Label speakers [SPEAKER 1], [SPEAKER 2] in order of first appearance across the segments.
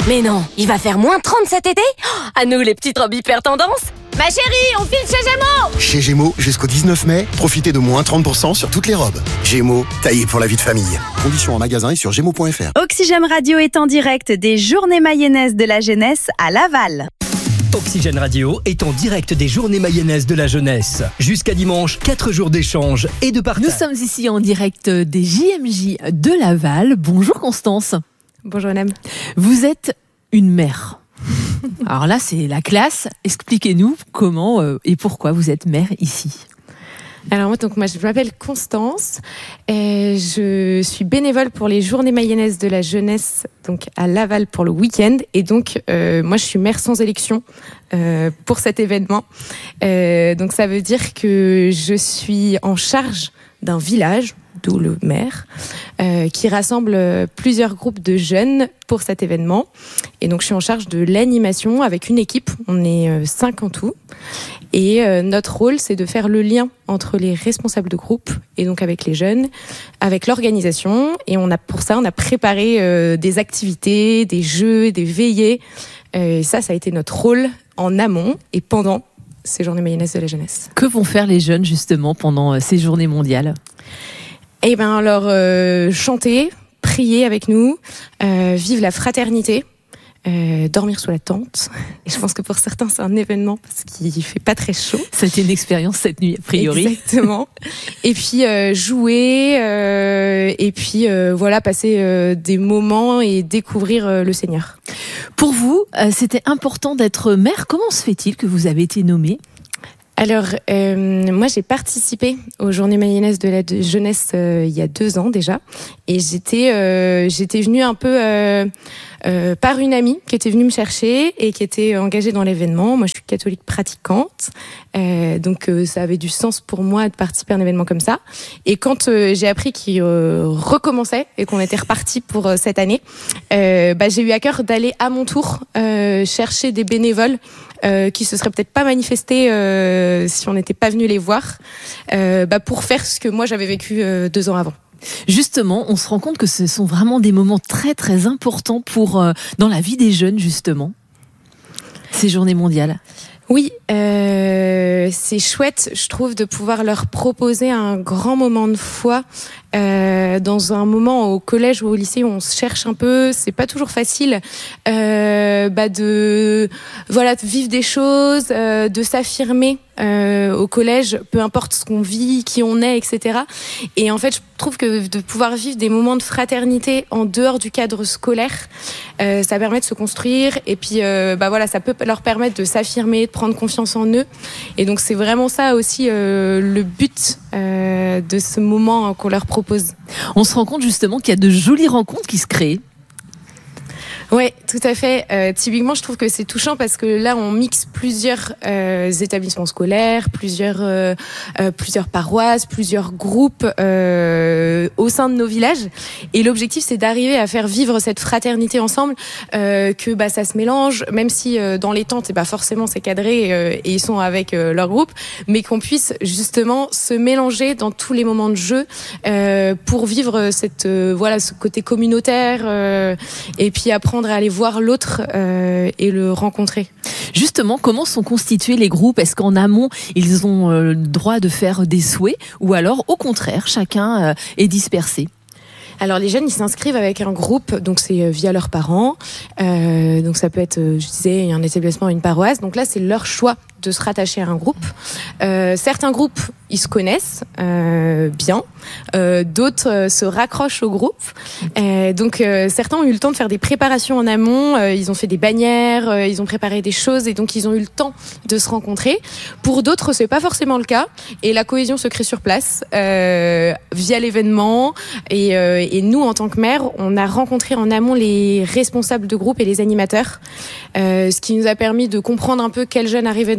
[SPEAKER 1] Mais non, il va faire moins 30 cet été? À nous les petites robes hyper tendance. Ma chérie, on file chez Gémeaux!
[SPEAKER 2] Chez Gémeaux, jusqu'au 19 mai, profitez de moins 30% sur toutes les robes. Gémeaux, taillé pour la vie de famille. Conditions en magasin et sur gémeaux.fr.
[SPEAKER 3] Oxygène Radio est en direct des Journées Mayonnaises de la Jeunesse à Laval.
[SPEAKER 4] Oxygène Radio est en direct des Journées Mayonnaises de la Jeunesse. Jusqu'à dimanche, 4 jours d'échange et de partage.
[SPEAKER 5] Nous sommes ici en direct des JMJ de Laval. Bonjour Constance.
[SPEAKER 6] Bonjour Nam.
[SPEAKER 5] Vous êtes une mère. Alors là, c'est la classe. Expliquez-nous comment et pourquoi vous êtes mère ici.
[SPEAKER 6] Alors moi, je m'appelle Constance et je suis bénévole pour les Journées Mayonnaises de la Jeunesse, donc à Laval pour le week-end. Et donc, moi, je suis mère sans élection pour cet événement. Donc, ça veut dire que je suis en charge d'un village, d'où le maire, qui rassemble plusieurs groupes de jeunes pour cet événement. Et donc, je suis en charge de l'animation avec une équipe. On est 5 en tout. Et notre rôle, c'est de faire le lien entre les responsables de groupe et donc avec les jeunes, avec l'organisation. Et pour ça, on a préparé des activités, des jeux, des veillées. Et ça a été notre rôle en amont et pendant ces Journées Mayonnaises de la Jeunesse.
[SPEAKER 5] Que vont faire les jeunes justement pendant ces journées mondiales ?
[SPEAKER 6] Eh bien, alors, chanter, prier avec nous, vivre la fraternité, dormir sous la tente. Et je pense que pour certains, c'est un événement parce qu'il fait pas très chaud.
[SPEAKER 5] C'était une expérience cette nuit, a priori.
[SPEAKER 6] Exactement. Et puis, jouer, et puis, voilà, passer des moments et découvrir le Seigneur.
[SPEAKER 5] Pour vous, c'était important d'être mère. Comment se fait-il que vous avez été nommée ?
[SPEAKER 6] Alors, moi, j'ai participé aux Journées Mayonnaises de la Jeunesse il y a 2 ans déjà. Et j'étais venue un peu par une amie qui était venue me chercher et qui était engagée dans l'événement. Moi, je suis catholique pratiquante. Donc, ça avait du sens pour moi de participer à un événement comme ça. Et quand j'ai appris qu'il recommençait et qu'on était reparti pour cette année, j'ai eu à cœur d'aller à mon tour chercher des bénévoles qui se seraient peut-être pas manifestés si on n'était pas venu les voir, pour faire ce que moi j'avais vécu 2 ans avant.
[SPEAKER 5] Justement, on se rend compte que ce sont vraiment des moments très très importants dans la vie des jeunes justement, ces journées mondiales.
[SPEAKER 6] Oui, c'est chouette, je trouve, de pouvoir leur proposer un grand moment de foi dans un moment au collège ou au lycée où on se cherche un peu. C'est pas toujours facile de vivre des choses, de s'affirmer au collège, peu importe ce qu'on vit, qui on est, etc. Et en fait, je trouve que de pouvoir vivre des moments de fraternité en dehors du cadre scolaire, ça permet de se construire et puis ça peut leur permettre de s'affirmer, de prendre confiance en eux. Et donc c'est vraiment ça aussi le but de ce moment qu'on leur propose.
[SPEAKER 5] On se rend compte justement qu'il y a de jolies rencontres qui se créent.
[SPEAKER 6] Oui, tout à fait. Typiquement, je trouve que c'est touchant parce que là, on mixe plusieurs établissements scolaires, plusieurs paroisses, plusieurs groupes au sein de nos villages. Et l'objectif, c'est d'arriver à faire vivre cette fraternité ensemble, que ça se mélange, même si dans les tentes, forcément, c'est cadré et ils sont avec leur groupe, mais qu'on puisse justement se mélanger dans tous les moments de jeu pour vivre ce côté communautaire et puis apprendre à aller voir l'autre et le rencontrer.
[SPEAKER 5] Justement, comment sont constitués les groupes ? Est-ce qu'en amont, ils ont le droit de faire des souhaits ou alors, au contraire, chacun est dispersé ?
[SPEAKER 6] Alors les jeunes, ils s'inscrivent avec un groupe, donc c'est via leurs parents. Donc ça peut être, je disais, un établissement, une paroisse. Donc là, c'est leur choix de se rattacher à un groupe. Certains groupes, ils se connaissent bien. D'autres se raccrochent au groupe. Donc certains ont eu le temps de faire des préparations en amont. Ils ont fait des bannières, ils ont préparé des choses et donc ils ont eu le temps de se rencontrer. Pour d'autres, c'est pas forcément le cas et la cohésion se crée sur place via l'événement. Et nous, en tant que maire, on a rencontré en amont les responsables de groupe et les animateurs, ce qui nous a permis de comprendre un peu quels jeunes arrivaient dans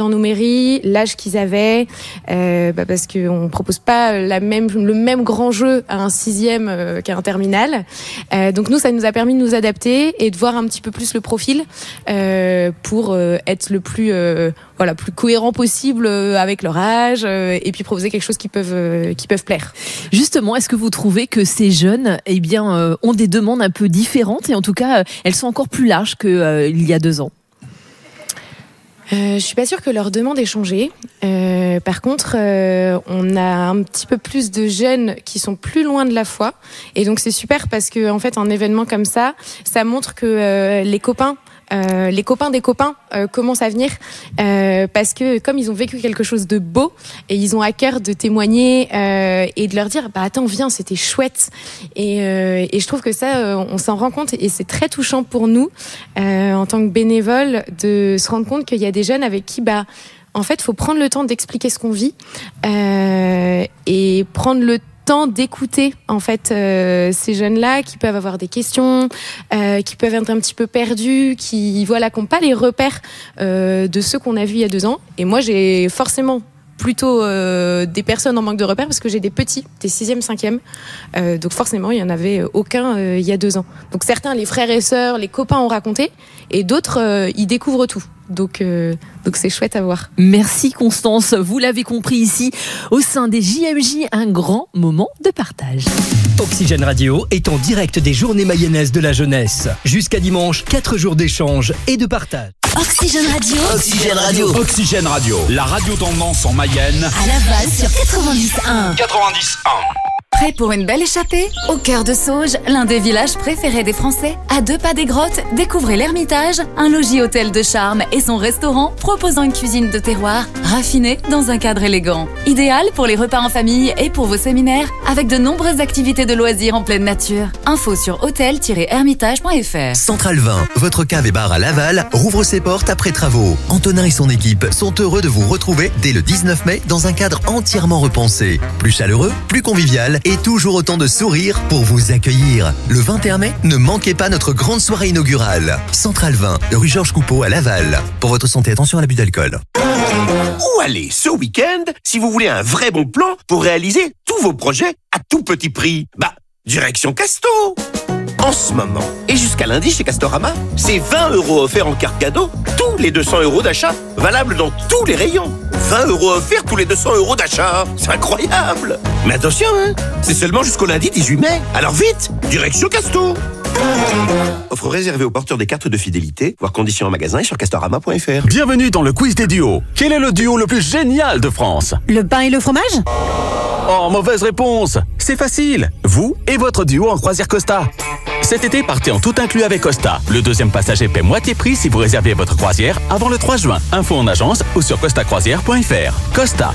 [SPEAKER 6] dans nos mairies, l'âge qu'ils avaient, parce qu'on ne propose pas le même grand jeu à un 6e qu'à un terminal. Donc nous, ça nous a permis de nous adapter et de voir un petit peu plus le profil pour être le plus cohérent possible avec leur âge et puis proposer quelque chose qui peuvent plaire.
[SPEAKER 5] Justement, est-ce que vous trouvez que ces jeunes ont des demandes un peu différentes et en tout cas, elles sont encore plus larges qu'il y a 2 ans?
[SPEAKER 6] Je suis pas sûre que leur demande ait changé. Par contre, on a un petit peu plus de jeunes qui sont plus loin de la foi. Et donc c'est super parce que en fait, un événement comme ça montre que les copains des copains commencent à venir parce que comme ils ont vécu quelque chose de beau et ils ont à cœur de témoigner et de leur dire attends, viens, c'était chouette, et je trouve que ça on s'en rend compte et c'est très touchant pour nous en tant que bénévoles de se rendre compte qu'il y a des jeunes avec qui en fait faut prendre le temps d'expliquer ce qu'on vit et prendre le temps d'écouter en fait ces jeunes-là qui peuvent avoir des questions, qui peuvent être un petit peu perdus, qui n'ont pas les repères de ceux qu'on a vus il y a 2 ans. Et moi, j'ai forcément plutôt des personnes en manque de repères parce que j'ai des petits, des 6e, 5e. Donc forcément, il n'y en avait aucun il y a 2 ans. Donc certains, les frères et sœurs, les copains ont raconté et d'autres, ils découvrent tout. Donc c'est chouette à voir.
[SPEAKER 5] Merci Constance, vous l'avez compris ici, au sein des JMJ, un grand moment de partage.
[SPEAKER 4] Oxygène Radio est en direct des Journées Mayennaises de la jeunesse. Jusqu'à dimanche, 4 jours d'échange et de partage.
[SPEAKER 7] Oxygène Radio.
[SPEAKER 8] Oxygène Radio. Oxygène Radio. La radio tendance en Mayenne.
[SPEAKER 7] À Laval sur 90.1.
[SPEAKER 8] 90.1.
[SPEAKER 7] Prêt pour une belle échappée? Au cœur de Sauges, l'un des villages préférés des Français. À 2 pas des grottes, découvrez l'Ermitage, un logis-hôtel de charme et son restaurant proposant une cuisine de terroir raffinée dans un cadre élégant. Idéal pour les repas en famille et pour vos séminaires, avec de nombreuses activités de loisirs en pleine nature. Info sur hôtel-hermitage.fr.
[SPEAKER 9] Centrale Vin, votre cave et bar à Laval, rouvre ses portes après travaux. Antonin et son équipe sont heureux de vous retrouver dès le 19 mai dans un cadre entièrement repensé. Plus chaleureux, plus convivial et toujours autant de sourires pour vous accueillir. Le 21 mai, ne manquez pas notre grande soirée inaugurale. Centrale Vin, rue Georges Coupeau à Laval. Pour votre santé, attention à l'abus d'alcool.
[SPEAKER 10] Où aller ce week-end si vous voulez un vrai bon plan pour réaliser tous vos projets à tout petit prix? Direction Casto. En ce moment, et jusqu'à lundi chez Castorama, c'est 20 € offerts en carte cadeau, tous les 200 € d'achat, valable dans tous les rayons. 20 € offerts tous les 200 € d'achat, c'est incroyable. Mais attention, c'est seulement jusqu'au lundi 18 mai, alors vite, direction Casto. Offre réservée aux porteurs des cartes de fidélité, voir conditions en magasin et sur castorama.fr.
[SPEAKER 8] Bienvenue dans le quiz des duos. Quel est le duo le plus génial de France?
[SPEAKER 11] Le pain et le fromage?
[SPEAKER 8] Oh, mauvaise réponse. C'est facile. Vous et votre duo en croisière Costa. Cet été, partez en tout inclus avec Costa. Le 2e passager paie moitié prix si vous réservez votre croisière avant le 3 juin. Info en agence ou sur costacroisière.fr. Costa.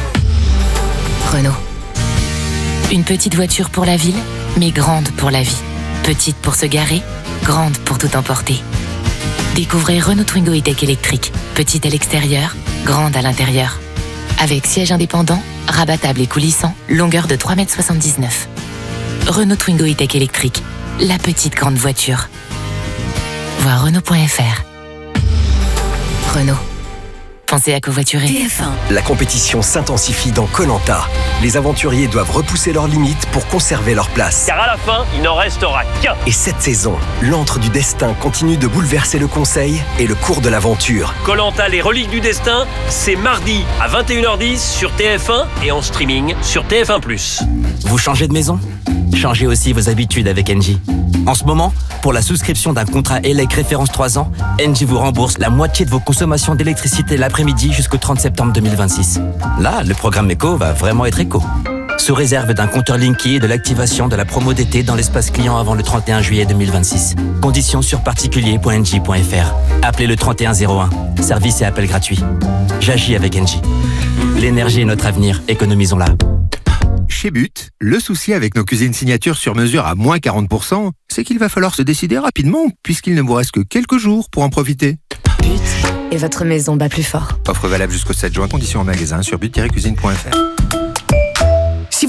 [SPEAKER 12] Renault. Une petite voiture pour la ville, mais grande pour la vie. Petite pour se garer, grande pour tout emporter. Découvrez Renault Twingo E-Tech électrique. Petite à l'extérieur, grande à l'intérieur. Avec siège indépendant, rabattable et coulissant, longueur de 3,79 m. Renault Twingo E-Tech électrique. La petite grande voiture. Voir Renault.fr. Renault. Pensez à covoiturer.
[SPEAKER 13] TF1. La compétition s'intensifie dans Koh-Lanta. Les aventuriers doivent repousser leurs limites pour conserver leur place.
[SPEAKER 14] Car à la fin, il n'en restera qu'un.
[SPEAKER 13] Et cette saison, l'antre du destin continue de bouleverser le conseil et le cours de l'aventure.
[SPEAKER 14] Koh-Lanta, les reliques du destin, c'est mardi à 21h10 sur TF1 et en streaming sur TF1+.
[SPEAKER 15] Vous changez de maison ? Changez aussi vos habitudes avec Engie. En ce moment, pour la souscription d'un contrat ELEC référence 3 ans, Engie vous rembourse la moitié de vos consommations d'électricité l'après-midi jusqu'au 30 septembre 2026. Là, le programme Eco va vraiment être éco. Sous réserve d'un compteur Linky et de l'activation de la promo d'été dans l'espace client avant le 31 juillet 2026. Conditions sur particulier.engie.fr. Appelez le 3101. Service et appel gratuit. J'agis avec Engie. L'énergie est notre avenir, économisons-la.
[SPEAKER 16] Chez But, le souci avec nos cuisines signature sur mesure à moins 40%, c'est qu'il va falloir se décider rapidement, puisqu'il ne vous reste que quelques jours pour en profiter.
[SPEAKER 17] But et votre maison bat plus fort.
[SPEAKER 16] Offre valable jusqu'au 7 juin, conditions en magasin sur but-cuisine.fr.
[SPEAKER 18] Si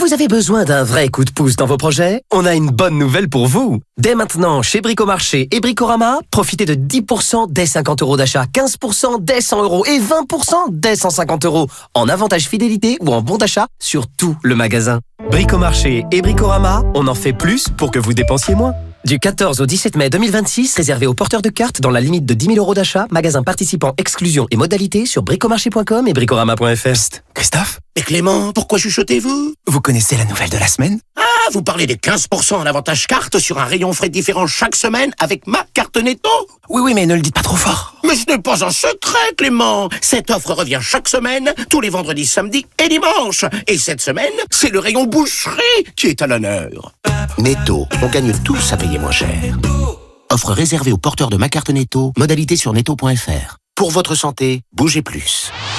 [SPEAKER 11] vous avez besoin d'un vrai coup de pouce dans vos projets, on a une bonne nouvelle pour vous. Dès maintenant, chez Bricomarché et Bricorama, profitez de 10% dès 50 € d'achat, 15% dès 100 € et 20% dès 150 € en avantage fidélité ou en bon d'achat sur tout le magasin. Bricomarché et Bricorama, on en fait plus pour que vous dépensiez moins. Du 14 au 17 mai 2026, réservé aux porteurs de cartes dans la limite de 10 000 € d'achat, magasin participant, exclusion et modalités sur bricomarché.com et bricorama.fr.
[SPEAKER 10] Christophe? Mais Clément, pourquoi chuchotez-vous?
[SPEAKER 18] Vous connaissez la nouvelle de la semaine?
[SPEAKER 10] Ah, vous parlez des 15% en avantage carte sur un rayon frais différent chaque semaine avec ma carte Netto?
[SPEAKER 18] Oui, mais ne le dites pas trop fort.
[SPEAKER 10] Mais ce n'est pas un secret, Clément. Cette offre revient chaque semaine, tous les vendredis, samedis et dimanches. Et cette semaine, c'est le rayon boucherie qui est à l'honneur. Netto, on gagne tous à payer moins cher. Offre réservée aux porteurs de ma carte Netto, modalité sur netto.fr. Pour votre santé, bougez plus.